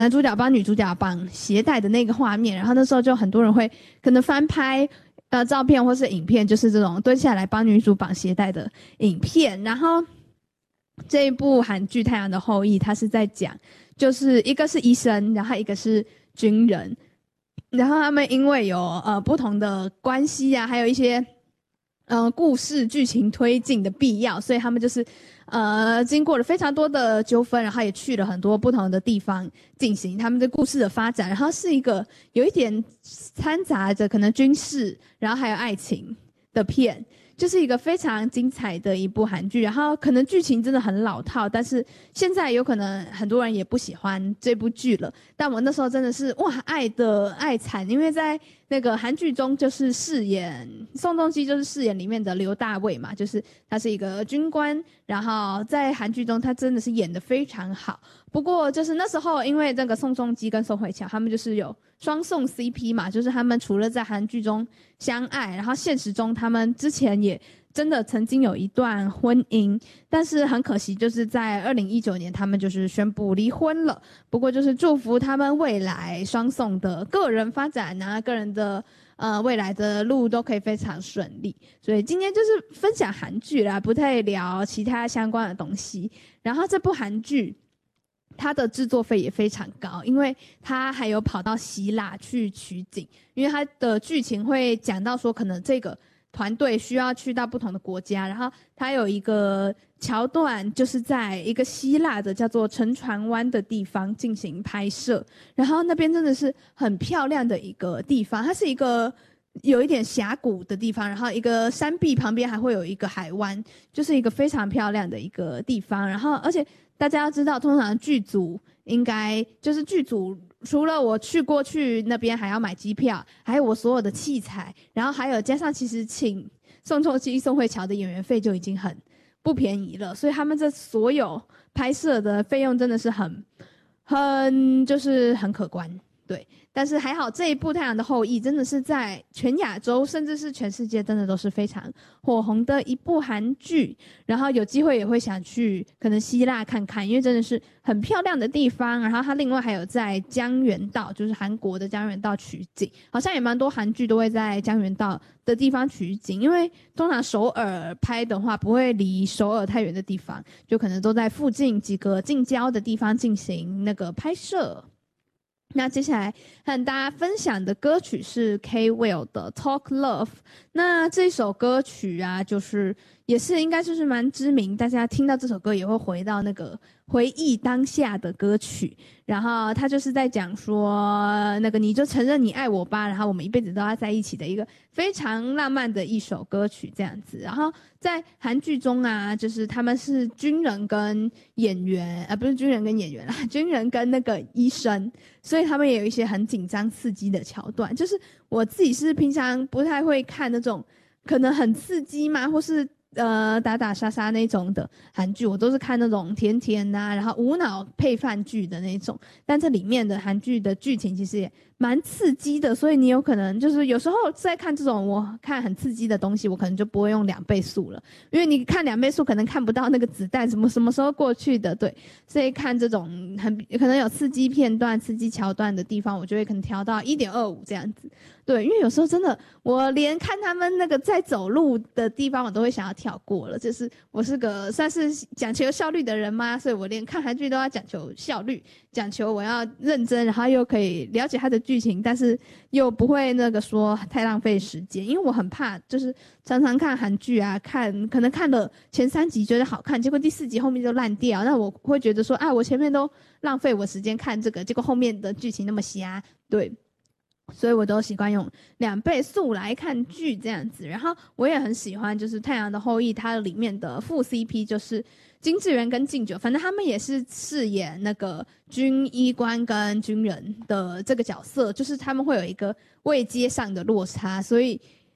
男主角帮女主角绑鞋带的那个画面，然后那时候就很多人会可能翻拍照片或是影片，就是这种蹲下来帮女主绑鞋带的影片。然后这一部韩剧《太阳的后裔》，它是在讲，就是一个是医生，然后一个是军人，然后他们因为有不同的关系啊，还有一些故事剧情推进的必要，所以他们就是经过了非常多的纠纷，然后也去了很多不同的地方进行他们的故事的发展，然后是一个有一点掺杂着可能军事，然后还有爱情的片，就是一个非常精彩的一部韩剧。然后可能剧情真的很老套，但是现在有可能很多人也不喜欢这部剧了，但我那时候真的是哇爱的爱惨，因为在那个韩剧中就是饰演宋仲基，就是饰演里面的刘大卫嘛，就是他是一个军官，然后在韩剧中他真的是演得非常好。不过就是那时候因为这个宋仲基跟宋慧乔他们就是有双宋 CP 嘛，就是他们除了在韩剧中相爱，然后现实中他们之前也真的曾经有一段婚姻，但是很可惜就是在2019年他们就是宣布离婚了。不过就是祝福他们未来双宋的个人发展啊，个人的未来的路都可以非常顺利。所以今天就是分享韩剧啦，不太聊其他相关的东西。然后这部韩剧它的制作费也非常高，因为它还有跑到希腊去取景，因为它的剧情会讲到说可能这个团队需要去到不同的国家，然后它有一个桥段就是在一个希腊的叫做沉船湾的地方进行拍摄，然后那边真的是很漂亮的一个地方，它是一个有一点峡谷的地方，然后一个山壁旁边还会有一个海湾，就是一个非常漂亮的一个地方。然后而且大家要知道，通常剧组应该就是剧组除了我过去那边还要买机票，还有我所有的器材，然后还有加上其实请宋仲基、宋慧乔的演员费就已经很不便宜了，所以他们这所有拍摄的费用真的是很就是很可观，对。但是还好这一部《太阳的后裔》真的是在全亚洲甚至是全世界真的都是非常火红的一部韩剧，然后有机会也会想去可能希腊看看，因为真的是很漂亮的地方。然后它另外还有在江原道，就是韩国的江原道取景，好像也蛮多韩剧都会在江原道的地方取景，因为通常首尔拍的话不会离首尔太远的地方，就可能都在附近几个近郊的地方进行那个拍摄。那接下来和大家分享的歌曲是 K-Will 的 Talk Love。 那这首歌曲啊，就是也是应该就是蛮知名，大家听到这首歌也会回到那个回忆当下的歌曲。然后他就是在讲说那个你就承认你爱我吧，然后我们一辈子都要在一起的一个非常浪漫的一首歌曲这样子。然后在韩剧中啊，就是他们是军人跟演员，不是军人跟演员啦，军人跟那个医生，所以他们也有一些很紧张刺激的桥段。就是我自己是平常不太会看那种可能很刺激嘛，或是打打杀杀那种的韩剧，我都是看那种甜甜啊，然后无脑配饭剧的那种。但这里面的韩剧的剧情其实也蛮刺激的，所以你有可能就是有时候在看这种我看很刺激的东西，我可能就不会用2倍速了，因为你看2倍速可能看不到那个子弹什么时候过去的，对。所以看这种可能有刺激片段、刺激桥段的地方，我就会可能调到1.25这样子。对，因为有时候真的我连看他们那个在走路的地方我都会想要跳过了，就是我是个算是讲求效率的人嘛，所以我连看韩剧都要讲求效率，讲求我要认真，然后又可以了解它的剧情，但是又不会那个说太浪费时间。因为我很怕就是常常看韩剧啊，可能看了前3集觉得好看，结果第4集后面就烂掉，那我会觉得说啊，我前面都浪费我时间看这个，结果后面的剧情那么瞎，对。所以我都习惯用2倍速来看剧这样子。然后我也很喜欢就是《太阳的后裔》它里面的副 CP 就是金智媛跟敬九，反正他们也是饰演那个军医官跟军人的这个角色，就是他们会有一个位阶上的落差，所以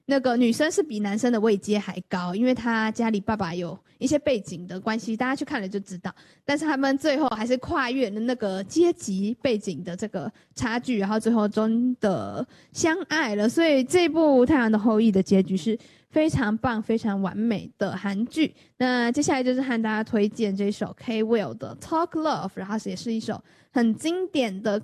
那个女生是比男生的位阶还高，因为她家里爸爸有一些背景的关系，大家去看了就知道。但是他们最后还是跨越了那个阶级背景的这个差距，然后最后真的相爱了。所以这部《太阳的后裔》的结局是非常棒、非常完美的韩剧。那接下来就是和大家推荐这首 K-Will 的《Talk Love》，然后也是一首很经典的